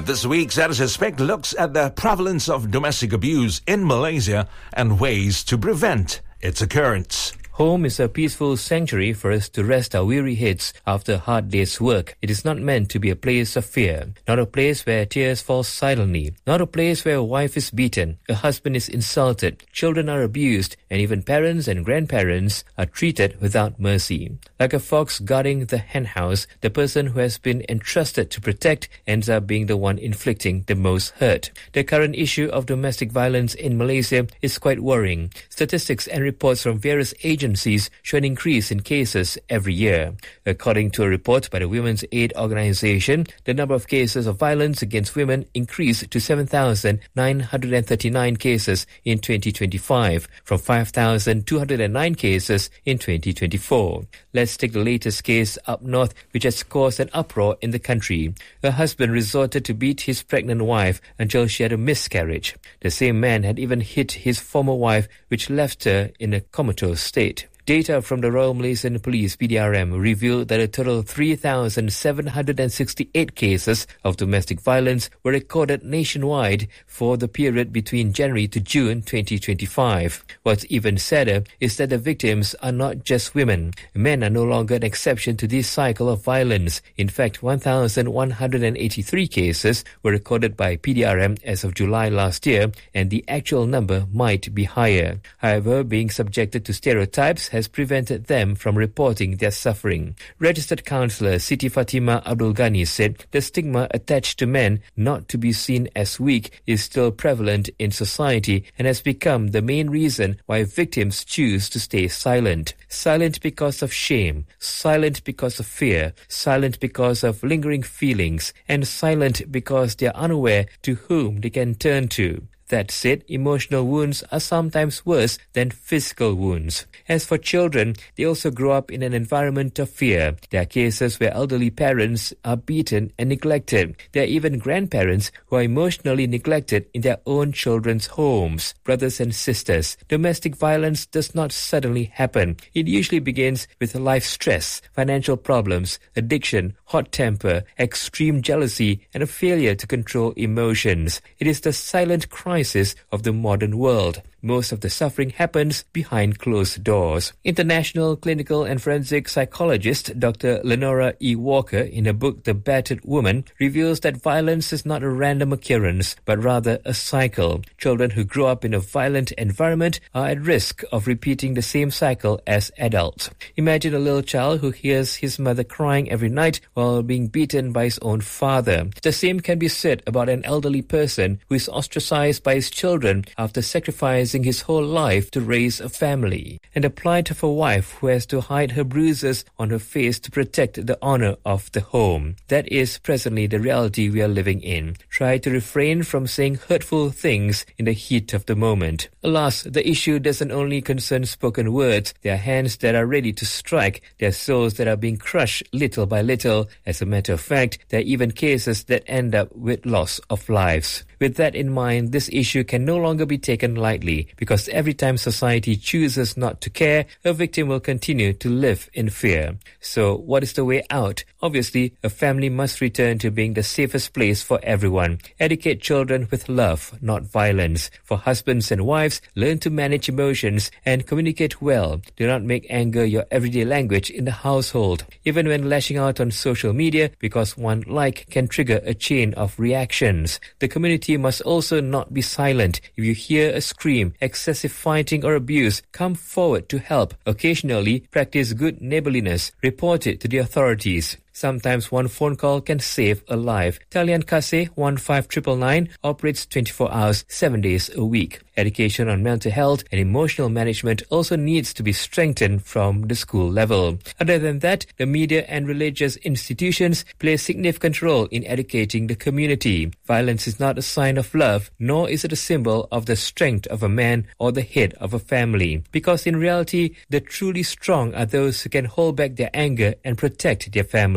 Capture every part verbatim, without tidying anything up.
This week's Editor's Pick looks at the prevalence of domestic abuse in Malaysia and ways to prevent its occurrence. Home is a peaceful sanctuary for us to rest our weary heads after a hard day's work. It is not meant to be a place of fear, not a place where tears fall silently, not a place where a wife is beaten, a husband is insulted, children are abused, and even parents and grandparents are treated without mercy. Like a fox guarding the henhouse, the person who has been entrusted to protect ends up being the one inflicting the most hurt. The current issue of domestic violence in Malaysia is quite worrying. Statistics and reports from various agencies show an increase in cases every year. According to a report by the Women's Aid Organization, the number of cases of violence against women increased to seven thousand nine hundred thirty-nine cases in twenty twenty-five, from five thousand two hundred nine cases in twenty twenty-four. Let's take the latest case up north, which has caused an uproar in the country. A husband resorted to beat his pregnant wife until she had a miscarriage. The same man had even hit his former wife, which left her in a comatose state. Data from the Royal Malaysian Police P D R M revealed that a total of three thousand seven hundred sixty-eight cases of domestic violence were recorded nationwide for the period between January to June twenty twenty-five. What's even sadder is that the victims are not just women. Men are no longer an exception to this cycle of violence. In fact, one thousand one hundred eighty-three cases were recorded by P D R M as of July last year, and the actual number might be higher. However, being subjected to stereotypes has prevented them from reporting their suffering. Registered counsellor Siti Fatima Abdul Ghani said the stigma attached to men not to be seen as weak is still prevalent in society and has become the main reason why victims choose to stay silent. Silent because of shame, silent because of fear, silent because of lingering feelings, and silent because they are unaware to whom they can turn to. That said, emotional wounds are sometimes worse than physical wounds. As for children, they also grow up in an environment of fear. There are cases where elderly parents are beaten and neglected. There are even grandparents who are emotionally neglected in their own children's homes. Brothers and sisters, domestic violence does not suddenly happen. It usually begins with life stress, financial problems, addiction, hot temper, extreme jealousy, and a failure to control emotions. It is the silent crisis of the modern world. Most of the suffering happens behind closed doors. International clinical and forensic psychologist Doctor Lenora E. Walker, in her book The Battered Woman, reveals that violence is not a random occurrence, but rather a cycle. Children who grow up in a violent environment are at risk of repeating the same cycle as adults. Imagine a little child who hears his mother crying every night while being beaten by his own father. The same can be said about an elderly person who is ostracized by his children after sacrificing his whole life to raise a family, and the plight of a wife who has to hide her bruises on her face to protect the honor of the home. That is presently the reality we are living in. Try to refrain from saying hurtful things in the heat of the moment. Alas, the issue doesn't only concern spoken words. There are hands that are ready to strike. There are souls that are being crushed little by little. As a matter of fact, there are even cases that end up with loss of lives. With that in mind, this issue can no longer be taken lightly, because every time society chooses not to care, a victim will continue to live in fear. So, what is the way out? Obviously, a family must return to being the safest place for everyone. Educate children with love, not violence. For husbands and wives, learn to manage emotions and communicate well. Do not make anger your everyday language in the household. Even when lashing out on social media, because one like can trigger a chain of reactions. The community must also not be silent. If you hear a scream, excessive fighting or abuse, come forward to help. Occasionally, practice good neighborliness. Report it to the authorities. Sometimes one phone call can save a life. Talian Kasih one five nine nine nine operates twenty-four hours, seven days a week. Education on mental health and emotional management also needs to be strengthened from the school level. Other than that, the media and religious institutions play a significant role in educating the community. Violence is not a sign of love, nor is it a symbol of the strength of a man or the head of a family. Because in reality, the truly strong are those who can hold back their anger and protect their family.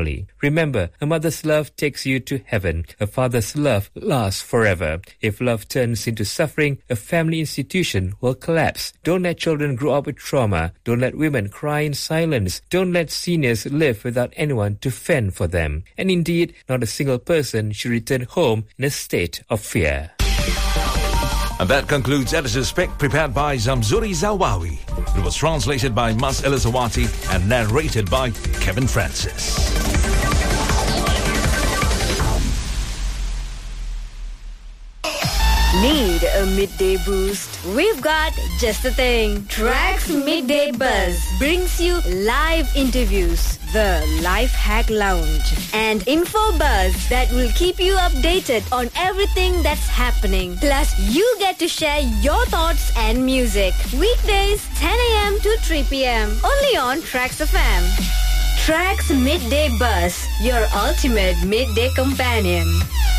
family. Remember, a mother's love takes you to heaven. A father's love lasts forever. If love turns into suffering, a family institution will collapse. Don't let children grow up with trauma. Don't let women cry in silence. Don't let seniors live without anyone to fend for them. And indeed, not a single person should return home in a state of fear. And that concludes Editor's Pick, prepared by Zamzuri Zawawi. It was translated by Mas Elizawati and narrated by Kevin Francis. Need a midday boost? We've got just the thing. Tracks Midday Buzz brings you live interviews, the Life Hack Lounge, and info buzz that will keep you updated on everything that's happening. Plus, you get to share your thoughts and music. Weekdays, ten a.m. to three p.m. only on Tracks F M. Tracks Midday Buzz, your ultimate midday companion.